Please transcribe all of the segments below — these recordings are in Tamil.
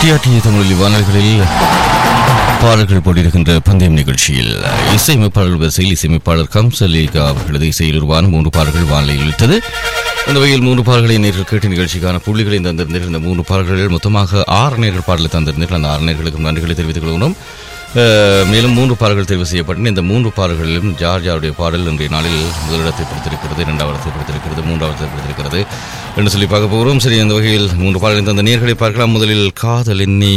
டிஆர்டி தமிழ் வானொலிகளில் பாடல்கள் போட்டிருக்கின்ற பந்தயம் நிகழ்ச்சியில் இசையமைப்பாளர் வரிசையில் இசையமைப்பாளர் கம்சலேகா அவர்களது இசையில் உருவான 3 பாடல்கள் வானிலையில் இட்டது. அந்த வகையில் 3 பாடல்களை நேரில் கேட்டு நிகழ்ச்சிக்கான புள்ளிகளை தந்திருந்தீர்கள். இந்த 3 பாடல்கள் மொத்தமாக 6 நேர்கள் பாடலை தந்திருந்தீர்கள். அந்த 6 நேர்களுக்கும் நன்றிகளை தெரிவித்துக் கொள்கிறோம். மேலும் 3 பாடல்கள் தேர்வு செய்யப்பட்டன. இந்த 3 பாடல்களிலும் ஜார்ஜாவுடைய பாடல் இன்றைய நாளில் முதலிடத்தை பிடித்திருக்கிறது, 2வது இடத்தை பிடித்திருக்கிறது, 3வது இடத்தை பிடித்திருக்கிறது என்று சொல்லி பார்க்க போகிறோம். சரி, அந்த வகையில் 3 பாடல்கள் தந்த நேர்களை பார்க்கலாம். முதலில் காதல் எண்ணி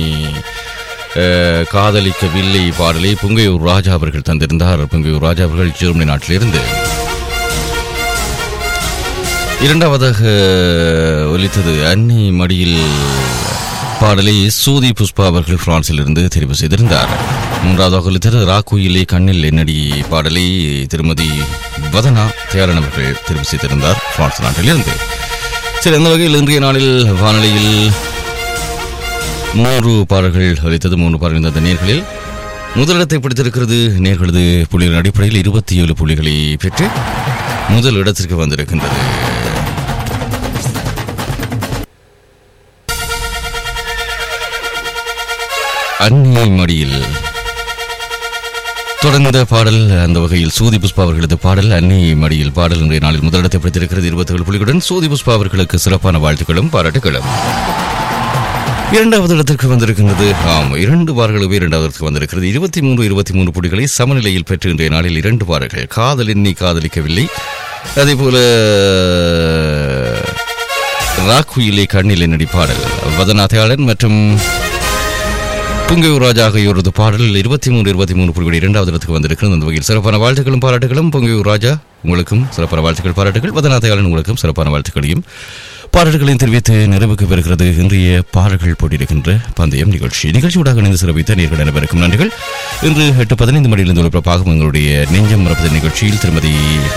காதலிக்கவில்லை பாடலை புங்கையூர் ராஜா அவர்கள் தந்திருந்தார். புங்கையூர் ராஜா அவர்கள் ஜெர்மனி நாட்டிலிருந்து. 2வதாக ஒலித்தது அன்னை மடியில் பாடலை சூதி புஷ்பா அவர்கள் பிரான்சில் இருந்து தெரிவு செய்திருந்தார். 3வதாக ஒலித்தது ராக்குயிலே கண்ணில் என்னடி பாடலை திருமதி வதனா தயாரன் அவர்கள் தெரிவு செய்திருந்தார் பிரான்ஸ் நாட்டிலிருந்து. சரி, அந்த வகையில் இன்றைய நாளில் வானொலியில் 3 பாடல்கள் ஒலித்தது. 3 பாடல்கள் அந்த நேர்களில் முதலிடத்தை பிடித்திருக்கிறது. நேர்களது புள்ளிகளின் அடிப்படையில் 27 புள்ளிகளை பெற்று முதல் இடத்திற்கு வந்திருக்கின்றது. அன்னை மடியில் தொடர்ந்த பாடல். அந்த வகையில் சூதி புஷ்பா அவர்களது பாடல் அன்னை மடியில் பாடல் இன்றைய நாளில் முதலிடத்தை பிடித்திருக்கிறது 27 புள்ளிகளுடன். சூதி புஷ்பா அவர்களுக்கு சிறப்பான வாழ்த்துக்களும் பாராட்டுகளும். 2வது இடத்திற்கு வந்திருக்கின்றது. 2 பாடல்களுமே 2வது இடத்திற்கு வந்திருக்கிறது. 23 புள்ளிகளை சமநிலையில் பெற்று இன்றைய நாளில் 2 பாடல்கள் காதல் எண்ணி காதலிக்கவில்லை, அதேபோல ராக்குயிலே கண்ணில் என்னடி பாடல் வதனா தயாளன் மற்றும் புங்கையூர் ராஜா ஆகியோரது பாடல் 23 புள்ளிகள் 2வது இடத்துக்கு வந்திருக்கிறது. அந்த வகையில் சிறப்பான வாழ்த்துக்களும் பாராட்டுகளும். புங்கையூர் ராஜா உங்களுக்கும் சிறப்பான வாழ்த்துக்கள் பாராட்டுகள், வதனா தயாளன் உங்களுக்கும் சிறப்பான வாழ்த்துக்களையும் பாடல்களையும் தெரிவித்து நிறைவுக்கு பெறுகிறது இன்றைய பாடல்கள் போட்டியிருக்கின்ற பந்தயம் நிகழ்ச்சி. நிகழ்ச்சியூடாக இணைந்து சிறப்பித்த நேர்கள் அனைவருக்கும் நன்றிகள். இன்று 8:15 மணியிலிருந்து ஒளிபரப்பாகும் எங்களுடைய நெஞ்சம் மறப்பது நிகழ்ச்சியில் திருமதி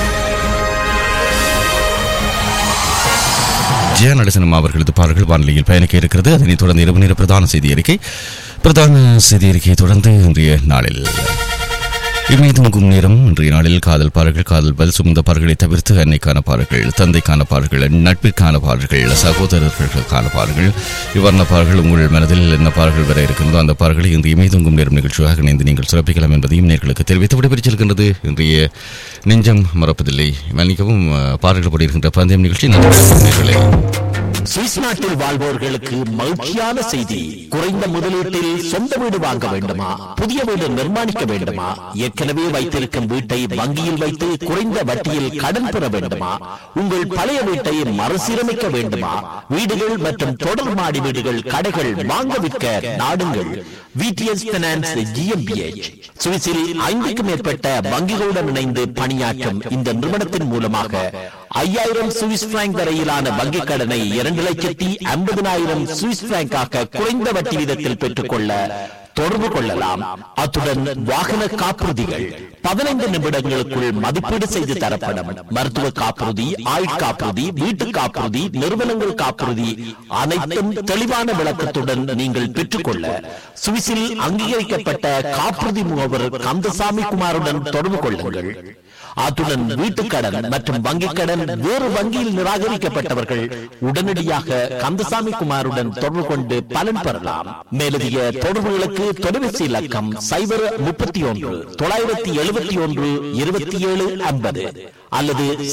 ஜெய நடேசனம் அவர்களது பாடல்கள் வானிலையில் பயணிக்க இருக்கிறது. அதனைத் தொடர்ந்து இரவு நேர பிரதான செய்தி அறிக்கையை தொடர்ந்து இன்றைய நாளில் இமைதூங்கும் நேரம். இன்றைய நாளில் காதல் பாடல்கள், காதல் பதில் சுமந்த பாடல்களை தவிர்த்து அன்னைக்கான பாடல்கள், தந்தைக்கான பாடல்கள், நட்பிற்கான பாடல்கள், சகோதரர்களுக்கான பாடல்கள், இவ்வர்ண பாடல்கள் உங்கள் மனதில் என்ன பாடல்கள் வர இருக்கின்றதோ அந்த பாடல்களை இன்று இமைதூங்கும் நேரம் நிகழ்ச்சியாக இணைந்து நீங்கள் சிறப்பிக்கலாம் என்பதையும் நேர்களுக்கு தெரிவித்து விடைபெற்றிருக்கின்றது இன்றைய நெஞ்சம் மறப்பதில்லை. மன்னிக்கவும், பாடல்கள் போட்டிருக்கின்ற பந்தயம் நிகழ்ச்சி நேர்களை. சுவிஸ் நாட்டில் வாழ்வோர்களுக்கு மகிழ்ச்சியான செய்தி. குறைந்த முதலீட்டில் சொந்த வீடு வாங்க வேண்டுமா? புதிய வீடு நிர்மாணிக்க வேண்டுமா? ஏற்கனவே வைத்திருக்கும் வீட்டை வங்கியில் வைத்து குறைந்த வட்டியில் கடன் பெற வேண்டுமா? உங்கள் பழைய வீட்டை மறுசீரமைக்க வேண்டுமா? வீடுகள் மற்றும் தொடர் மாடி வீடுகள், கடைகள் வாங்க விற்க நாடுங்கள் விடிஎஸ் பைனான்ஸ் GmbH. சுவிஸில் 5க்கும் மேற்பட்ட வங்கிகளுடன் இணைந்து பணியாற்றும் இந்த நிறுவனத்தின் மூலமாக 5000 சுவிஸ் பிராங்க் வரையிலான வங்கிக் கடனை 2,50,000 சுவிஸ் பிராங்காக குறைந்த வட்டி வீதத்தில் பெற்றுக்கொள்ள தொடர்பு கொள்ளலாம். அத்துடன் வாகன காப்புறுதிகள் 15 நிமிடங்களுக்குள் மதிப்பீடு செய்து தரப்படும். மருத்துவ காப்புறுதி, ஆயுட்காப்புறுதி, வீட்டு காப்புறுதி, நிறுவனங்கள் காப்புறுதி அனைத்தும் தெளிவான விளக்கத்துடன் நீங்கள் பெற்றுக்கொள்ள சுவிஸில் அங்கீகரிக்கப்பட்ட காப்புறுதி முகவர் கந்தசாமி குமாருடன் தொடர்பு கொள்ளுங்கள். அத்துடன் வீட்டுக்கடன் மற்றும் வங்கிக் கடன் வேறு வங்கியில் நிராகரிக்கப்பட்டவர்கள் உடனடியாக கந்தசாமி குமாருடன் தொடர்பு கொண்டு பலன் பெறலாம். மேலதிக தொடர்புகளுக்கு தொலைபேசி இலக்கம் 031 971 2750 அல்லது